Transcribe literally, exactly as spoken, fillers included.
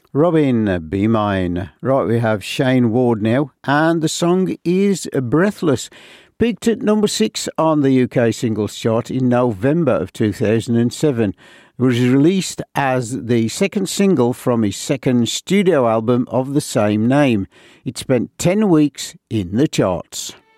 Robin, Be Mine. Right, we have Shane Ward now, and the song is Breathless. Peaked at number six on the U K singles chart in November of two thousand seven. It was released as the second single from his second studio album of the same name. It spent ten weeks in the charts.